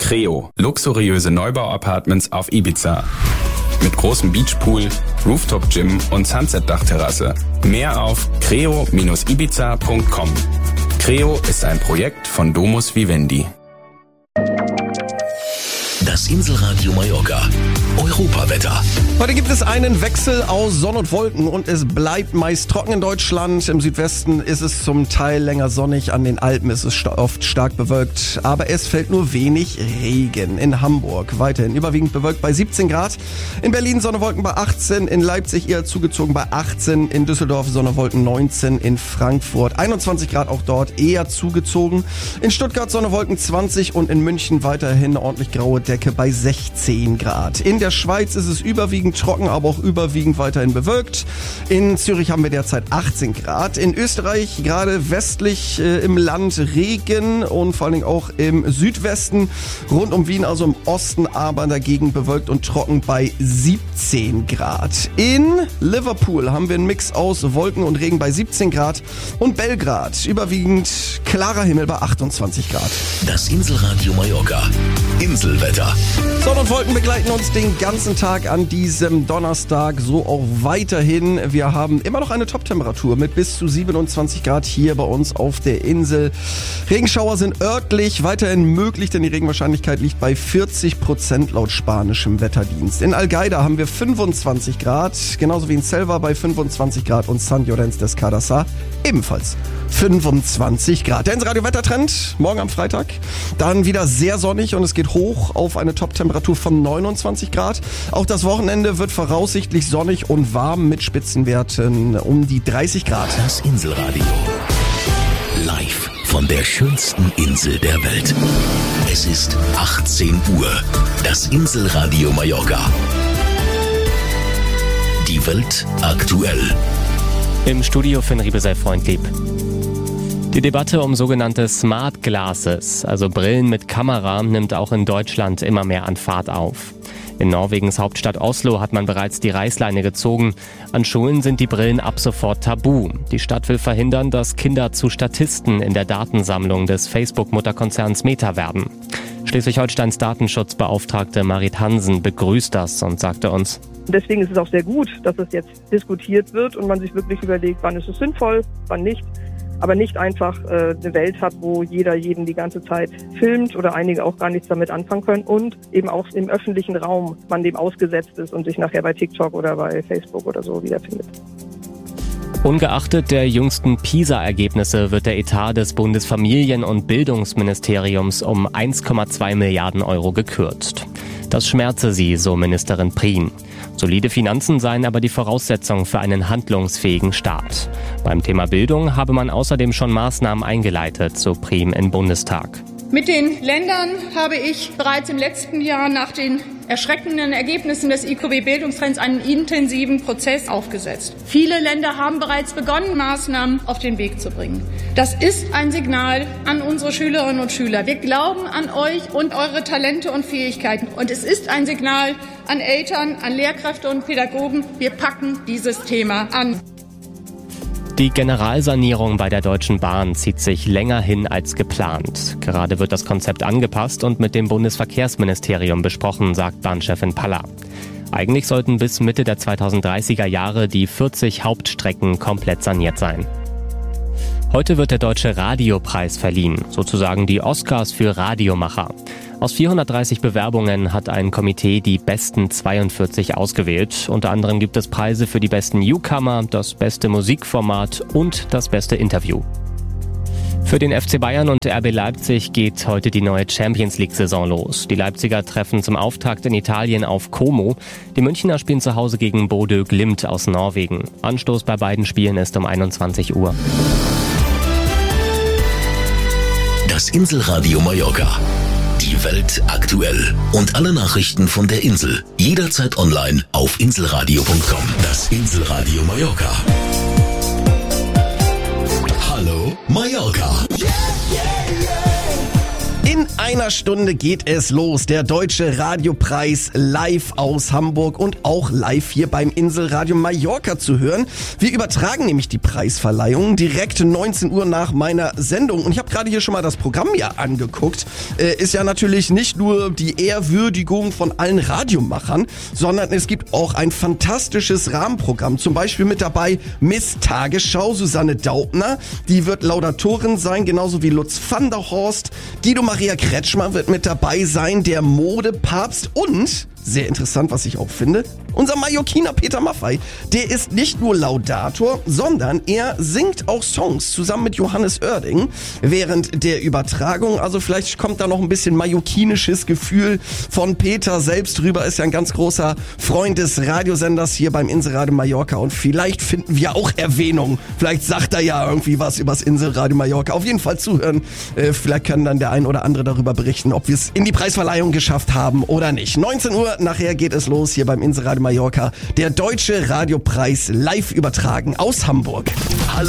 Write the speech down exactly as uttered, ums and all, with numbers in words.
Creo, luxuriöse Neubau-Apartments auf Ibiza. Mit großem Beachpool, Rooftop-Gym und Sunset-Dachterrasse. Mehr auf creo Bindestrich ibiza Punkt com. Creo ist ein Projekt von Domus Vivendi. Das Inselradio Mallorca. Europawetter. Heute gibt es einen Wechsel aus Sonne und Wolken und es bleibt meist trocken in Deutschland. Im Südwesten ist es zum Teil länger sonnig, an den Alpen ist es oft stark bewölkt, aber es fällt nur wenig Regen. In Hamburg weiterhin überwiegend bewölkt bei siebzehn Grad. In Berlin Sonne-Wolken bei achtzehn, in Leipzig eher zugezogen bei achtzehn, in Düsseldorf Sonne-Wolken neunzehn, in Frankfurt einundzwanzig Grad, auch dort eher zugezogen. In Stuttgart Sonne-Wolken zwanzig und in München weiterhin ordentlich graue Decke bei sechzehn Grad. In der Schweiz ist es überwiegend trocken, aber auch überwiegend weiterhin bewölkt. In Zürich haben wir derzeit achtzehn Grad. In Österreich gerade westlich äh, im Land Regen und vor allen Dingen auch im Südwesten. Rund um Wien, also im Osten, aber dagegen bewölkt und trocken bei siebzehn Grad. In Liverpool haben wir einen Mix aus Wolken und Regen bei siebzehn Grad. Und Belgrad überwiegend klarer Himmel bei achtundzwanzig Grad. Das Inselradio Mallorca. Inselwetter. Sonne und Wolken begleiten uns den ganzen Tag an diesem Donnerstag, so auch weiterhin. Wir haben immer noch eine Top-Temperatur mit bis zu siebenundzwanzig Grad hier bei uns auf der Insel. Regenschauer sind örtlich weiterhin möglich, denn die Regenwahrscheinlichkeit liegt bei vierzig Prozent laut spanischem Wetterdienst. In Algaida haben wir fünfundzwanzig Grad, genauso wie in Selva bei fünfundzwanzig Grad und San Llorenç des Cardassar ebenfalls fünfundzwanzig Grad. Der Inselradio-Wettertrend morgen am Freitag. Dann wieder sehr sonnig und es geht hoch auf eine Top-Temperatur von neunundzwanzig Grad. Auch das Wochenende wird voraussichtlich sonnig und warm mit Spitzenwerten um die dreißig Grad. Das Inselradio. Live von der schönsten Insel der Welt. Es ist achtzehn Uhr. Das Inselradio Mallorca. Die Welt aktuell. Im Studio Finn Riebesell-Freundlieb. Die Debatte um sogenannte Smart Glasses, also Brillen mit Kamera, nimmt auch in Deutschland immer mehr an Fahrt auf. In Norwegens Hauptstadt Oslo hat man bereits die Reißleine gezogen. An Schulen sind die Brillen ab sofort tabu. Die Stadt will verhindern, dass Kinder zu Statisten in der Datensammlung des Facebook-Mutterkonzerns Meta werden. Schleswig-Holsteins Datenschutzbeauftragte Marit Hansen begrüßt das und sagte uns: Deswegen ist es auch sehr gut, dass es jetzt diskutiert wird und man sich wirklich überlegt, wann ist es sinnvoll, wann nicht. Aber nicht einfach äh, eine Welt hat, wo jeder jeden die ganze Zeit filmt oder einige auch gar nichts damit anfangen können und eben auch im öffentlichen Raum man dem ausgesetzt ist und sich nachher bei TikTok oder bei Facebook oder so wiederfindet. Ungeachtet der jüngsten PISA-Ergebnisse wird der Etat des Bundesfamilien- und Bildungsministeriums um eins Komma zwei Milliarden Euro gekürzt. Das schmerze sie, so Ministerin Prien. Solide Finanzen seien aber die Voraussetzung für einen handlungsfähigen Staat. Beim Thema Bildung habe man außerdem schon Maßnahmen eingeleitet, so Prien im Bundestag. Mit den Ländern habe ich bereits im letzten Jahr nach den erschreckenden Ergebnissen des I Q B-Bildungstrends einen intensiven Prozess aufgesetzt. Viele Länder haben bereits begonnen, Maßnahmen auf den Weg zu bringen. Das ist ein Signal an unsere Schülerinnen und Schüler. Wir glauben an euch und eure Talente und Fähigkeiten. Und es ist ein Signal an Eltern, an Lehrkräfte und Pädagogen. Wir packen dieses Thema an. Die Generalsanierung bei der Deutschen Bahn zieht sich länger hin als geplant. Gerade wird das Konzept angepasst und mit dem Bundesverkehrsministerium besprochen, sagt Bahnchefin Paller. Eigentlich sollten bis Mitte der zweitausenddreißiger Jahre die vierzig Hauptstrecken komplett saniert sein. Heute wird der Deutsche Radiopreis verliehen, sozusagen die Oscars für Radiomacher. Aus vierhundertdreißig Bewerbungen hat ein Komitee die besten zweiundvierzig ausgewählt. Unter anderem gibt es Preise für die besten Newcomer, das beste Musikformat und das beste Interview. Für den F C Bayern und R B Leipzig geht heute die neue Champions-League-Saison los. Die Leipziger treffen zum Auftakt in Italien auf Como. Die Münchner spielen zu Hause gegen Bodø Glimt aus Norwegen. Anstoß bei beiden Spielen ist um einundzwanzig Uhr. Das Inselradio Mallorca. Die Welt aktuell. Und alle Nachrichten von der Insel. Jederzeit online auf inselradio punkt com. Das Inselradio Mallorca. Hallo Mallorca. Yeah, yeah, yeah. In einer Stunde geht es los. Der Deutsche Radiopreis live aus Hamburg und auch live hier beim Inselradio Mallorca zu hören. Wir übertragen nämlich die Preisverleihung direkt neunzehn Uhr nach meiner Sendung. Und ich habe gerade hier schon mal das Programm ja angeguckt. Äh, ist ja natürlich nicht nur die Ehrwürdigung von allen Radiomachern, sondern es gibt auch ein fantastisches Rahmenprogramm. Zum Beispiel mit dabei Miss Tagesschau, Susanne Daubner. Die wird Laudatorin sein, genauso wie Lutz van der Horst. Guido Maria Kretschmer wird mit dabei sein, der Modepapst und... sehr interessant, was ich auch finde. Unser Mallorquiner Peter Maffay, der ist nicht nur Laudator, sondern er singt auch Songs zusammen mit Johannes Oerding während der Übertragung. Also vielleicht kommt da noch ein bisschen mallorquinisches Gefühl von Peter selbst rüber. Ist ja ein ganz großer Freund des Radiosenders hier beim Inselradio Mallorca und vielleicht finden wir auch Erwähnung. Vielleicht sagt er ja irgendwie was übers Inselradio Mallorca. Auf jeden Fall zuhören. Äh, vielleicht kann dann der ein oder andere darüber berichten, ob wir es in die Preisverleihung geschafft haben oder nicht. neunzehn Uhr nachher geht es los hier beim Inselradio Mallorca. Der Deutsche Radiopreis live übertragen aus Hamburg.